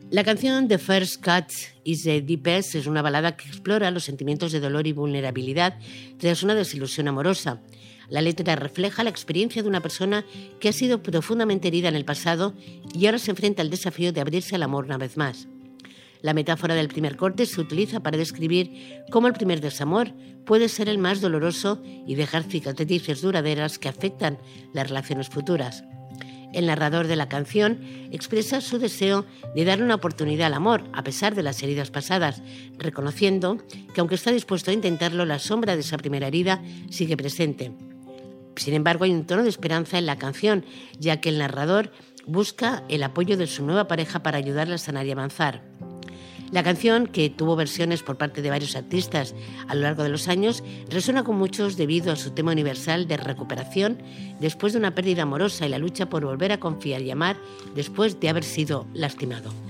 La canción The First Cut is the Deepest es una balada que explora los sentimientos de dolor y vulnerabilidad tras una desilusión amorosa. La letra refleja la experiencia de una persona que ha sido profundamente herida en el pasado y ahora se enfrenta al desafío de abrirse al amor una vez más. La metáfora del primer corte se utiliza para describir cómo el primer desamor puede ser el más doloroso y dejar cicatrices duraderas que afectan las relaciones futuras. El narrador de la canción expresa su deseo de dar una oportunidad al amor, a pesar de las heridas pasadas, reconociendo que aunque está dispuesto a intentarlo, la sombra de esa primera herida sigue presente. Sin embargo, hay un tono de esperanza en la canción, ya que el narrador busca el apoyo de su nueva pareja para ayudarla a sanar y avanzar. La canción, que tuvo versiones por parte de varios artistas a lo largo de los años, resuena con muchos debido a su tema universal de recuperación después de una pérdida amorosa y la lucha por volver a confiar y amar después de haber sido lastimado.